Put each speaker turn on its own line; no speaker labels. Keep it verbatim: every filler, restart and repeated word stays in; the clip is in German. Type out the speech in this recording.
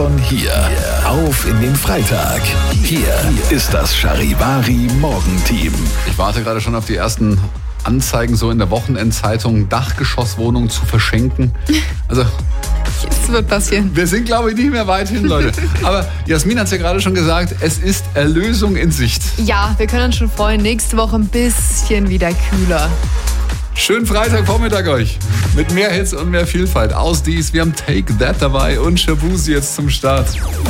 von hier. Auf in den Freitag. Hier ist das Charivari Morgenteam.
Ich warte gerade schon auf die ersten Anzeigen so in der Wochenendzeitung, Dachgeschosswohnungen zu verschenken. Also
es wird passieren.
Wir sind, glaube ich, nicht mehr weit hin, Leute. Aber Jasmin hat es ja gerade schon gesagt, es ist Erlösung in Sicht.
Ja, wir können uns schon freuen. Nächste Woche ein bisschen wieder kühler.
Schönen Freitagvormittag euch. Mit mehr Hits und mehr Vielfalt. Aus dies, wir haben Take That dabei und Shaboozey jetzt zum Start.